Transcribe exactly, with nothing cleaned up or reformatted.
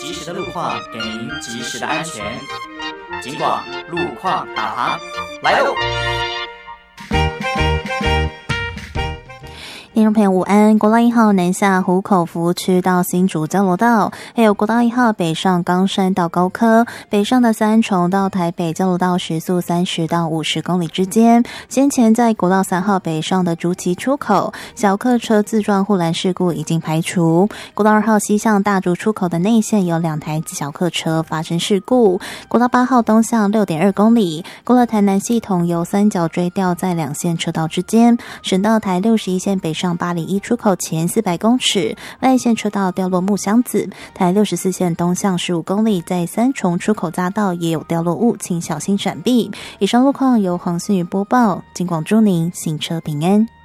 及时的路况，给您及时的安全。警广路况导航来喽！ 听众朋友午安，国道一号南下湖口服务区到新竹交流道，还有国道一号北上冈山到高科，北上的三重到台北交流道时速三十到五十公里之间。先前在国道三号北上的竹崎出口，小客车自撞护栏事故已经排除。国道二号西向大竹出口的内线有两台小客车发生事故。国道八号东向 六点二公里，过了台南系统由三角锥掉在两线车道之间，省道台六十一线北上八零一出口前四百公尺，外线车道掉落木箱子，台六十四线东向十五公里，在三重出口匝道也有掉落物，请小心闪避。以上路况由黄信宇播报，警广祝您行车平安。